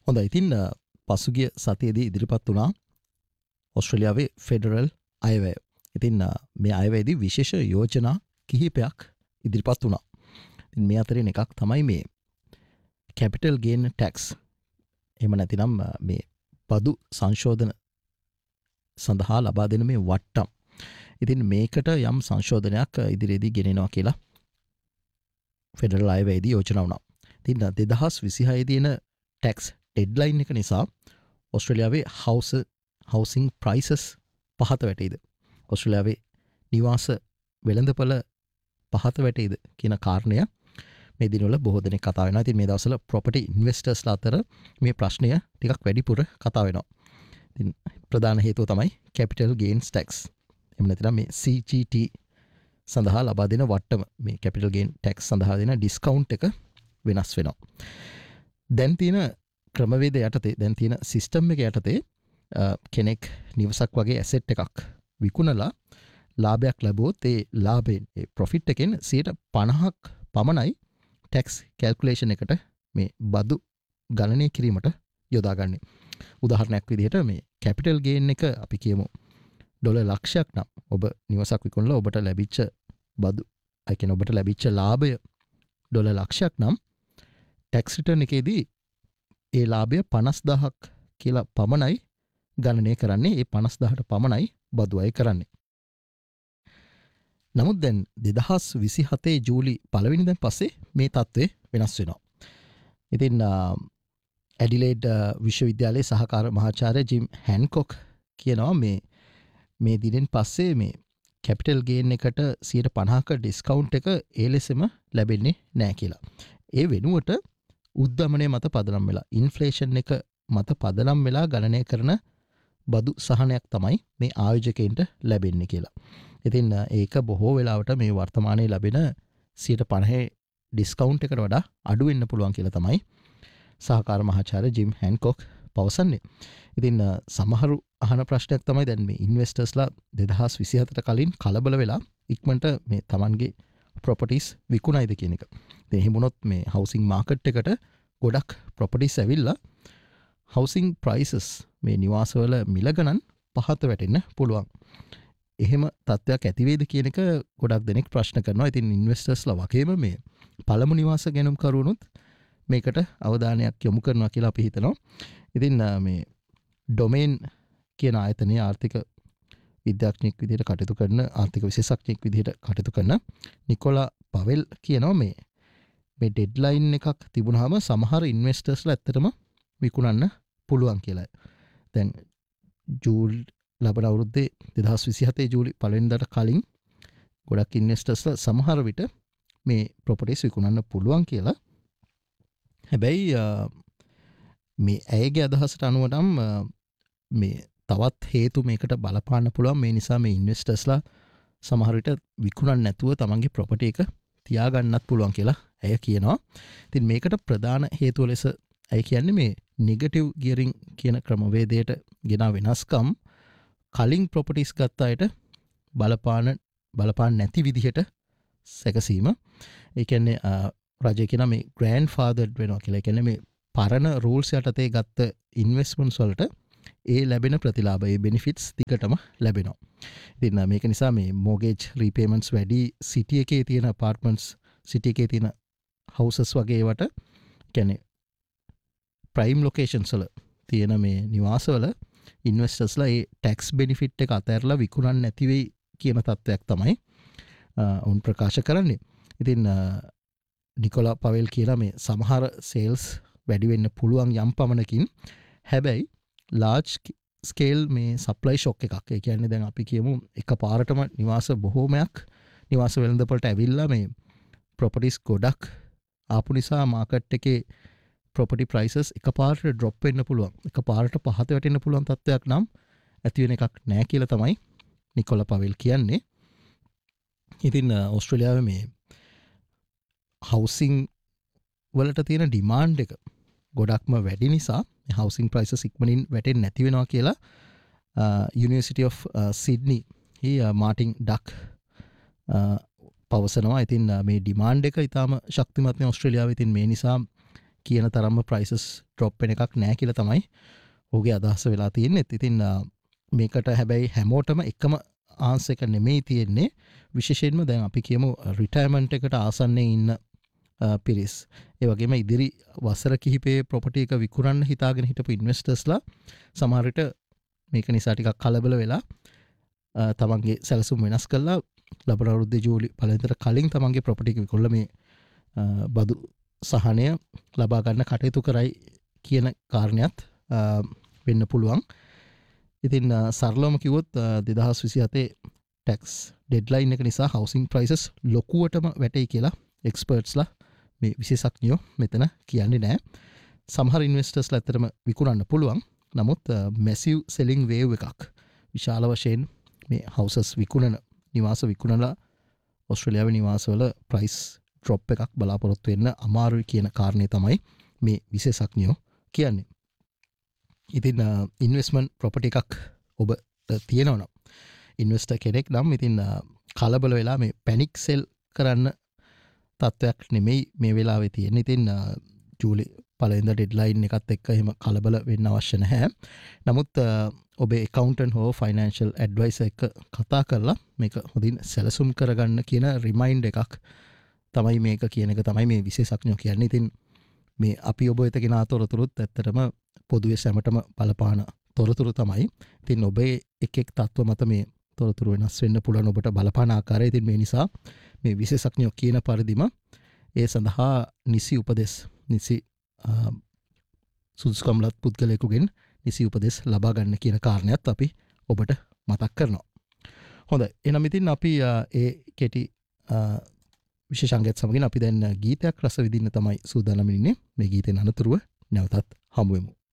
හොඳයි. ඉතින් පසුගිය සතියේදී ඉදිරිපත් වුණා ඔස්ට්‍රේලියාවේ ෆෙඩරල් අයවැය. ඉතින් මේ අයවැයේදී විශේෂ යෝජනා කිහිපයක් ඉදිරිපත් වුණා. ඉතින් මේ අතරින් එකක් තමයි මේ කැපිටල් ගේන් ටැක්ස්. එහෙම නැතිනම් මේ බදු සංශෝධන සඳහා ලබා දෙන මේ වට්ටම්. ඉතින් මේකට යම් සංශෝධනයක් ඉදිරියේදී ගෙනෙනවා කියලා ෆෙඩරල් අයවැයේදී යෝජනා වුණා. ඉතින් 2026 දී එන ටැක්ස් ඩෙඩ්ලයින් එක නිසා ඔස්ට්‍රේලියාවේ හවුසිං ප්‍රයිසස් පහත වැටෙයිද? ඔස්ට්‍රේලියාවේ නිවාස වෙළඳපොළ පහත වැටෙයිද කියන කාරණය මේ දිනවල බොහෝ දෙනෙක් කතා වෙනවා. ඉතින් මේ දවස්වල ප්‍රොපර්ටි ඉන්වෙස්ටර්ස්ලා අතර මේ ප්‍රශ්නය ටිකක් වැඩිපුර කතා වෙනවා. ඉතින් ප්‍රධාන හේතුව තමයි කැපිටල් ගේන්ස් ටැක්ස්. එහෙම නැත්නම් මේ CGT සඳහා ලබා දෙන වට්ටම, මේ කැපිටල් ගේන් ටැක්ස් සඳහා දෙන ඩිස්කවුන්ට් එක වෙනස් වෙනවා. දැන් තියෙන ක්‍රමවේද යටතේ, දැන් තියෙන සිස්ටම් එක යටතේ කෙනෙක් නිවසක් වගේ ඇසෙට් එකක් විකුණලා ලාභයක් ලැබුවොත් ඒ ලාභයෙන්, ඒ ප්‍රොෆිට් එකෙන් 50% පමණයි ටැක්ස් කැල්කුලේෂන් එකට මේ බදු ගණනය කිරීමට යොදාගන්නේ. උදාහරණයක් විදිහට මේ කැපිටල් ගේන් එක අපි කියමු ඩොලර් ලක්ෂයක් නම් ඔබ නිවසක් විකුණලා ඔබට ලැබිච්ච බදු, ඒ කියන්නේ ඔබට ලැබිච්ච ලාභය ඩොලර් ලක්ෂයක් නම් ටැක්ස් රිටර්න් එකේදී ඒ ලාභය 50000ක් කියලා පමණයි ගණනය කරන්නේ. ඒ 50000ට පමණයි බදු අය කරන්නේ. නමුත් දැන් 2027 ජූලි 1 වෙනිදාන් පස්සේ මේ තත්ත්වය වෙනස් වෙනවා. ඉතින් ඇඩිලේඩ් විශ්වවිද්‍යාලයේ සහකාර මහාචාර්ය ජිම් හැන්කොක් කියනවා මේ දිනෙන් පස්සේ මේ කැපිටල් ගේන් එකට 50%ක ඩිස්කවුන්ට් එක ඒ ලෙසම ලැබෙන්නේ නැහැ කියලා. ඒ වෙනුවට උද්දමනය මත පදනම් වෙලා, ඉන්ෆ්ලේෂන් එක මත පදනම් වෙලා ගණනය කරන බදු සහනයක් තමයි මේ ආයෝජකයින්ට ලැබෙන්නේ කියලා. ඉතින් ඒක බොහෝ වෙලාවට මේ වර්තමානයේ ලැබෙන 50% ඩිස්කවුන්ට් එකට වඩා අඩු වෙන්න පුළුවන් කියලා තමයි සහකාර මහාචාර්ය ජිම් හැන්කොක් පවසන්නේ. ඉතින් සමහරු අහන ප්‍රශ්නයක් තමයි දැන් මේ ඉන්වෙස්ටර්ස්ලා 2027ට කලින් කලබල වෙලා ඉක්මනට මේ Tamanගේ ප්‍රොපර්ටිස් විකුණයිද කියන එක. ඉතින් එහෙම වුණොත් මේ හවුසිං මාකට් එකට ගොඩක් ප්‍රොපර්ටිස් ඇවිල්ලා හවුසිං ප්‍රයිසස්, මේ නිවාසවල මිල ගණන් පහත වැටෙන්න පුළුවන්. එහෙම තත්ත්වයක් ඇති වේද කියන එක ගොඩක් දෙනෙක් ප්‍රශ්න කරනවා. ඉතින් ඉන්වෙස්ටර්ස්ලා වගේම මේ පළමු නිවාස ගැනුම් කරුවනුත් මේකට අවධානයක් යොමු කරනවා කියලා අපි හිතනවා. ඉතින් මේ ඩොමේන් කියන ආයතනයේ ආර්ථික විද්‍යාඥයෙක් විදිහට කටයුතු කරන, ආර්ථික විශේෂඥයෙක් විදිහට කටයුතු කරන නිකොලා පවෙල් කියනවා මේ ඩෙඩ්ලයින් එකක් තිබුණාම සමහර ඉන්වෙස්ටර්ස්ලා ඇත්තටම විකුණන්න පුළුවන් කියලා. දැන් ජූලි ලබන අවුරුද්දේ 2027 ජූලි 1 වෙනිදාට කලින් ගොඩක් ඉන්වෙස්ටර්ස්ලා සමහර විට මේ ප්‍රොපර්ටිස් විකුණන්න පුළුවන් කියලා. හැබැයි මේ ඇයගේ අදහසට අනුව නම් මේ තවත් හේතු මේකට බලපාන්න පුළුවන්. මේ නිසා මේ ඉන්වෙස්ටර්ස්ලා සමහර විට විකුණන්න නැතුව තමන්ගේ ප්‍රොපර්ටි එක තියාගන්නත් පුළුවන් කියලා ඇය කියනවා. ඉතින් මේකට ප්‍රධාන හේතුව ලෙස ඇය කියන්නේ මේ නෙගටිව් ගියරින් කියන ක්‍රමවේදයට ගෙනා වෙනස්කම් කලින් ප්‍රොපර්ටිස් ගත්ත අයට බලපාන්න නැති විදිහට සැකසීම. ඒ කියන්නේ රජය කියන මේ ග්‍රෑන්ඩ් ෆාදර්ඩ් වෙනවා කියලා. ඒ කියන්නේ මේ පරණ රූල්ස් යටතේ ගත්ත ඉන්වෙස්ට්මන්ට්ස් වලට ඒ ලැබෙන ප්‍රතිලාභ, ඒ බෙනිෆිට්ස් දිගටම ලැබෙනවා. ඉතින් මේක නිසා මේ මෝගේජ් රීපේමන්ට්ස් වැඩි සිටි එකේ තියෙන අපාර්ට්මන්ට්ස්, සිටි එකේ තියෙන හවුසස් වගේ ඒවට කියන්නේ ප්‍රයිම් ලොකේෂන්ස් වල තියෙන මේ නිවාසවල ඉන්වෙස්ටර්ස්ලා ඒ ටැක්ස් බෙනිෆිට් එක අතහැරලා විකුණන්න නැති වෙයි කියන තත්ත්වයක් තමයි උන් ප්‍රකාශ කරන්නේ. ඉතින් නිකොලා පවෙල් කියලා මේ සමහර සේල්ස් වැඩි වෙන්න පුළුවන් යම් පමණකින්. හැබැයි ලාර්ජ් ස්කේල් මේ සප්ලයි ෂොක් එකක්. ඒ කියන්නේ දැන් අපි කියමු එකපාරටම නිවාස බොහෝමයක් නිවාස වෙළඳපොළට ඇවිල්ලා මේ ප්‍රොපර්ටිස් ගොඩක් ආපු නිසා මාකට් එකේ ප්‍රොපර්ටි ප්‍රයිසස් එකපාරට ඩ්‍රොප් වෙන්න පුළුවන්. එකපාරට පහත වැටෙන්න පුළුවන් තත්ත්වයක් නම් ඇති වෙන එකක් නෑ කියලා තමයි නිකොලා පවෙල් කියන්නේ. ඉතින් ඕස්ට්‍රේලියාවේ මේ හවුසිං වලට තියෙන ඩිමාන්ඩ් එක ගොඩක්ම වැඩි නිසා හවුසිං ප්‍රයිසස් ඉක්මනින් වැටෙන්නේ නැති වෙනවා කියලා යුනිවර්සිටි ඔෆ් සිඩ්නි මාටින් ඩක් පවසනවා. ඉතින් මේ ඩිමාන්ඩ් එක ඉතාම ශක්තිමත් නේ ඕස්ට්‍රේලියාවේ. ඉතින් මේ නිසා කියන තරම්ම ප්‍රයිසස් ඩ්‍රොප් වෙන එකක් නෑ කියලා තමයි ඔහුගේ අදහස වෙලා තියෙන්නේ. ඉතින් මේකට හැබැයි හැමෝටම එකම ආන්සර් එක නෙමෙයි තියෙන්නේ. විශේෂයෙන්ම දැන් අපි කියමු රිටයර්මන්ට් එකට ආසන්නයෙන් ඉන්න පිරිස්. ඒ වගේම ඉදිරි වසර කිහිපේ ප්‍රොපර්ටි එක විකුණන්න හිතාගෙන හිටපු ඉන්වෙස්ටර්ස්ලා සමහර විට මේක නිසා ටිකක් කලබල වෙලා තමන්ගේ සැලසුම් වෙනස් කළා ලබන අවුරුද්දේ ජූලි පළවෙනිදට කලින් තමන්ගේ ප්‍රොපර්ටි එක විකුණලා මේ බදු සහනය ලබා ගන්න කටයුතු කරයි කියන කාරණයක් වෙන්න පුළුවන්. ඉතින් සරලවම කිව්වොත් 2027 ටැක්ස් ඩෙඩ්ලයින් එක නිසා හවුසින් ප්‍රයිසස් ලොකුවටම වැටෙයි කියලා එක්ස්පර්ට්ස්ලා මේ විශේෂඥයෝ මෙතන කියන්නේ නැහැ. සමහර ඉන්වෙස්ටර්ස්ලා ඇත්තටම විකුණන්න පුළුවන්. නමුත් මැසිව් සෙලිං වේව් එකක් විශාල වශයෙන් මේ හවුසස් විකුණන නිවාස විකුණලා ඔස්ට්‍රේලියාවේ නිවාසවල ප්‍රයිස් ඩ්‍රොප් එකක් බලාපොරොත්තු වෙන්න අමාරුයි කියන කාරණේ තමයි මේ විශේෂඥයෝ කියන්නේ. ඉතින් ඉන්වෙස්ට්මන්ට් ප්‍රොපර්ටි එකක් ඔබ තියෙනවනම් ඉන්වෙස්ටර් කෙනෙක් නම් ඉතින් කලබල වෙලා මේ පැනික් සෙල් කරන්න තත්ත්වයක් නෙමෙයි මේ වෙලාවේ තියෙන්නේ. ඉතින් ජූලි පළවෙනිදා ඩෙඩ්ලයින් එකත් එක්ක එහෙම කලබල වෙන්න අවශ්‍ය නැහැ. නමුත් ඔබේ accountant හෝ financial advisor එක කතා කරලා මේක හොඳින් සැලසුම් කරගන්න කියන රිමයින්ඩ් එකක් තමයි මේක කියන එක තමයි මේ විශේෂඥයෝ කියන්නේ. ඉතින් මේ අපි ඔබ වෙත ගෙන තොරතුරුත් ඇත්තටම පොදුවේ සැමටම බලපාන තොරතුරු තමයි. ඉතින් ඔබේ එක් තත්ත්ව මත මේ තොරතුරු වෙනස් වෙන්න පුළුවන් ඔබට බලපාන ආකාරය. ඉතින් මේ නිසා මේ විශේෂඥයෝ කියන පරිදිම ඒ සඳහා නිසි උපදෙස් නිසි සුදුසුකම්ලත් පුද්ගලයෙකුගෙන් නිසි උපදෙස් ලබා ගන්න කියන කාරණයක් අපි ඔබට මතක් කරනවා. හොඳයි. එහෙනම් ඉතින් අපි ඒ කෙටි විශේෂාංගයත් සමගින් අපි දැන් ගීතයක් රස විඳින්න තමයි සූදානම් ඉන්නේ. මේ ගීතෙන් අනතුරුව නැවතත් හමු වෙමු.